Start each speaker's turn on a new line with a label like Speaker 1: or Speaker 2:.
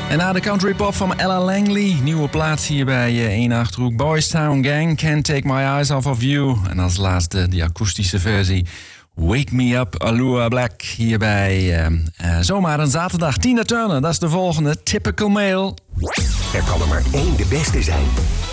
Speaker 1: En na de country pop van Ella Langley, nieuwe plaats hier bij 1 Achterhoek. Boys Town Gang, Can't Take My Eyes Off of You. En als laatste die akoestische versie, Wake Me Up, Allure Black. Hier bij zomaar een zaterdag. Tina Turner, dat is de volgende. Typical Male.
Speaker 2: Er kan er maar één de beste zijn.